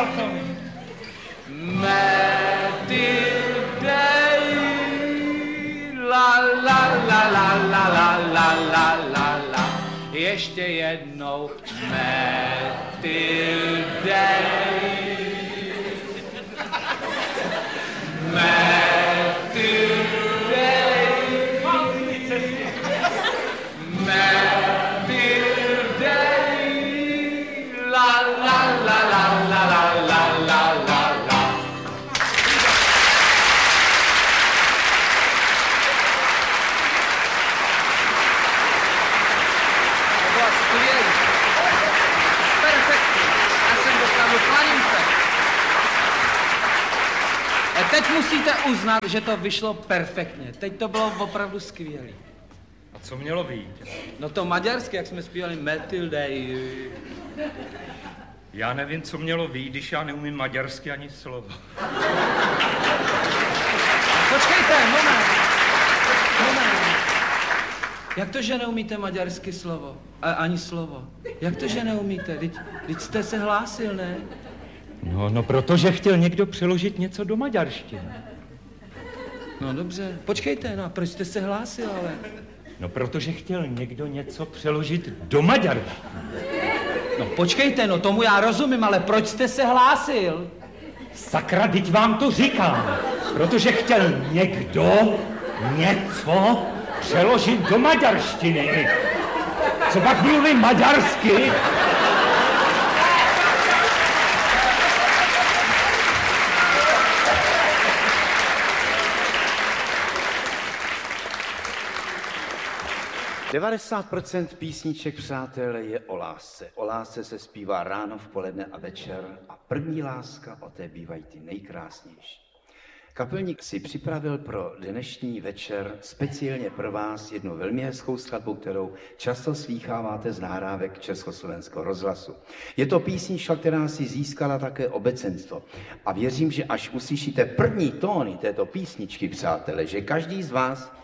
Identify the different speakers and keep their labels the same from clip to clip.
Speaker 1: balkony. La la la la la la la la la la. Ještě jednou Matilde. Matilde. Matilde. La la la la la la la la la. Teď musíte uznat, že to vyšlo perfektně. Teď to bylo opravdu skvělé.
Speaker 2: A co mělo být?
Speaker 1: No to maďarsky, jak jsme zpívali Matilde.
Speaker 2: Já nevím, co mělo být, když já neumím maďarsky ani slovo.
Speaker 1: Počkejte, moment. Jak to, že neumíte maďarsky slovo? Ani slovo. Jak to, že neumíte? Vždyť jste se hlásil, ne?
Speaker 2: No, protože chtěl někdo přeložit něco do maďarštiny.
Speaker 1: No dobře, počkejte, no a proč jste se hlásil, ale?
Speaker 2: No, protože chtěl někdo něco přeložit do maďarštiny.
Speaker 1: No počkejte, no tomu já rozumím, ale proč jste se hlásil?
Speaker 2: Sakra, teď vám to říkám. Protože chtěl někdo něco přeložit do maďarštiny. Co pak mluví maďarsky?
Speaker 3: 90% písniček, přátelé, je o lásce. O lásce se zpívá ráno, v poledne a večer a první láska, o té bývají ty nejkrásnější. Kapelník si připravil pro dnešní večer speciálně pro vás jednu velmi hezkou skladbu, kterou často slýcháváte z nahrávek Československého rozhlasu. Je to písnička, která si získala také obecenstvo. A věřím, že až uslyšíte první tóny této písničky, přátelé, že každý z vás...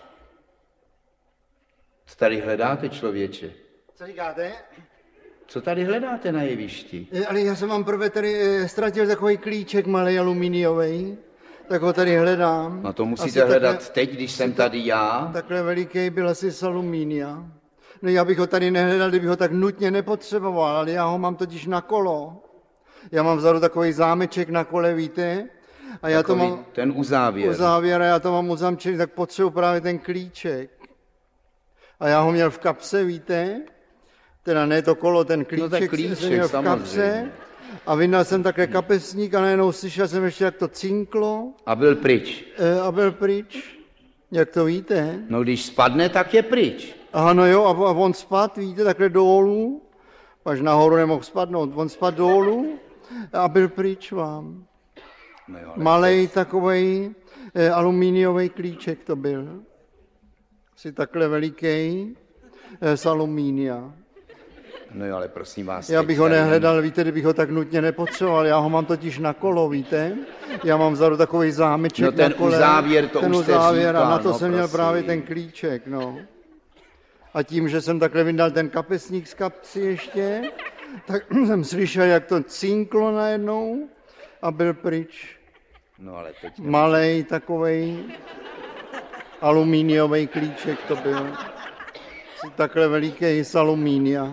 Speaker 3: Co tady hledáte, člověče?
Speaker 4: Co říkáte?
Speaker 3: Co tady hledáte na jevišti?
Speaker 4: Ale já jsem vám prvé tady ztratil takový klíček malý aluminiový, tak ho tady hledám.
Speaker 3: No to musíte hledat teď, když jsem tady já.
Speaker 4: Takhle veliký byl asi z alumínia. No já bych ho tady nehledal, kdybych ho tak nutně nepotřeboval, ale já ho mám totiž na kolo. Já mám vzadu takový zámeček na kole, víte? A já
Speaker 3: takový,
Speaker 4: to mám...
Speaker 3: ten uzávěr.
Speaker 4: Uzávěr a já to mám uzamčený, tak potřebuji právě ten klíček. A já ho měl v kapse, víte? Teda ne to kolo, ten klíček,
Speaker 3: no, klíček
Speaker 4: jsem měl v kapse. A vyndal jsem také kapesník a najednou slyšel jsem ještě, jak to cinklo.
Speaker 3: A byl pryč.
Speaker 4: Jak to víte?
Speaker 3: No když spadne, tak je pryč.
Speaker 4: Aha, no jo, a on spadl, víte, takhle dolů. Až nahoru nemohl spadnout. On spadl dolů a byl pryč vám.
Speaker 3: No jo,
Speaker 4: malej takovej alumíniový klíček to byl. Si takhle veliký z alumínia.
Speaker 3: No jo, ale prosím vás...
Speaker 4: Já bych ho nehledal, víte, kdybych ho tak nutně nepotřeboval. Já ho mám totiž na kolo, víte? Já mám vzadu takový zámeček
Speaker 3: no ten
Speaker 4: na kole.
Speaker 3: Uzávěr, to
Speaker 4: ten
Speaker 3: už
Speaker 4: uzávěr,
Speaker 3: říkal,
Speaker 4: a na to
Speaker 3: no,
Speaker 4: jsem měl právě ten klíček, no. A tím, že jsem takhle vyndal ten kapesník z kapsy ještě, tak jsem slyšel, jak to cinklo najednou a byl pryč.
Speaker 3: No ale teď...
Speaker 4: Malej takovej alumíniový klíček to byl. Takhle veliký z alumínia.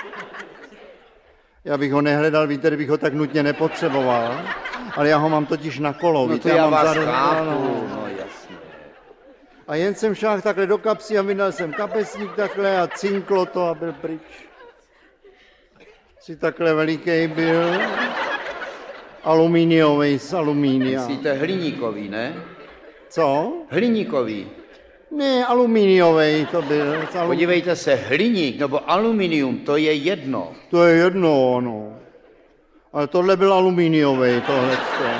Speaker 4: Já bych ho nehledal, víte, kdybych ho tak nutně nepotřeboval, ale já ho mám totiž na kolo,
Speaker 3: no
Speaker 4: víte.
Speaker 3: To já
Speaker 4: mám
Speaker 3: vás chápu, no jasně.
Speaker 4: A jen jsem šáhl takhle do kapsy a vydal jsem kapesník takhle a cinklo to a byl pryč. Si takhle veliký byl, alumíniový z alumínia.
Speaker 3: Myslíte hliníkový, ne?
Speaker 4: Co?
Speaker 3: Hliníkový.
Speaker 4: Ne, alumíniový to byl.
Speaker 3: Podívejte se, hliník nebo aluminium, to je jedno.
Speaker 4: To je jedno, no. Ale tohle byl alumíniový, tohle.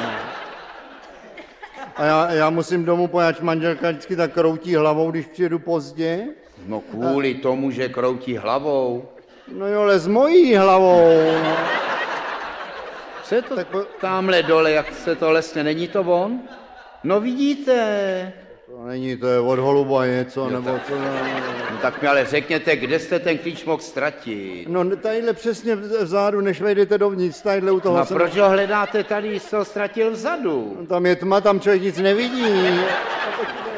Speaker 4: A já musím domů, poněvadž manželka vždycky tak kroutí hlavou, když přijedu pozdě.
Speaker 3: No kvůli tomu, že kroutí hlavou.
Speaker 4: No jo, ale s mojí hlavou. No.
Speaker 3: Co je to tamhle dole, jak se to lesne, není to on? No vidíte.
Speaker 4: To není, to je od holuba něco, nebo co?
Speaker 3: No tak mi ale řekněte, kde jste ten klíč mohl ztratit?
Speaker 4: No tadyhle přesně vzadu, než vejdete dovnitř, tadyhle u toho
Speaker 3: No a proč ho hledáte tady, jsi ho ztratil vzadu?
Speaker 4: Tam je tma, tam člověk nic nevidí.